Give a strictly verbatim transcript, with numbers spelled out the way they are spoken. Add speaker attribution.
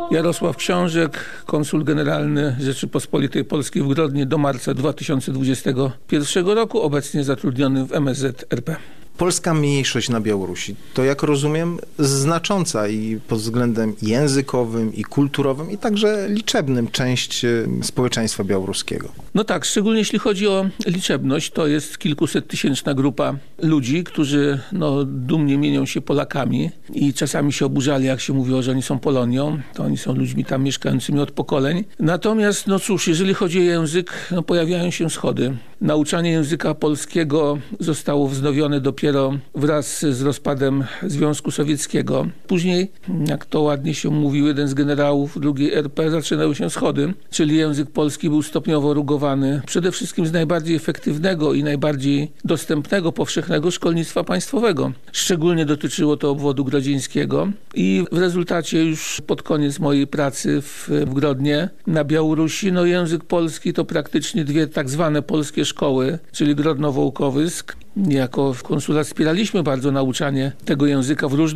Speaker 1: Jarosław Książek, konsul generalny Rzeczypospolitej Polskiej w Grodnie do marca dwa tysiące dwudziestego pierwszego roku, obecnie zatrudniony w M S Z R P.
Speaker 2: Polska mniejszość na Białorusi to, jak rozumiem, znacząca i pod względem językowym i kulturowym i także liczebnym część społeczeństwa białoruskiego.
Speaker 1: No tak, szczególnie jeśli chodzi o liczebność, to jest kilkuset tysięczna grupa ludzi, którzy no, dumnie mienią się Polakami i czasami się oburzali, jak się mówiło, że oni są Polonią, to oni są ludźmi tam mieszkającymi od pokoleń. Natomiast, no cóż, jeżeli chodzi o język, no, pojawiają się schody. Nauczanie języka polskiego zostało wznowione dopiero wraz z rozpadem Związku Sowieckiego. Później, jak to ładnie się mówił jeden z generałów drugiej R P, zaczynały się schody, czyli język polski był stopniowo rugowany przede wszystkim z najbardziej efektywnego i najbardziej dostępnego, powszechnego szkolnictwa państwowego. Szczególnie dotyczyło to obwodu grodzieńskiego i w rezultacie już pod koniec mojej pracy w, w Grodnie na Białorusi, no język polski to praktycznie dwie tak zwane polskie szkoły, czyli Grodno-Wołkowysk. Jako konsulat wspieraliśmy bardzo nauczanie tego języka w różnych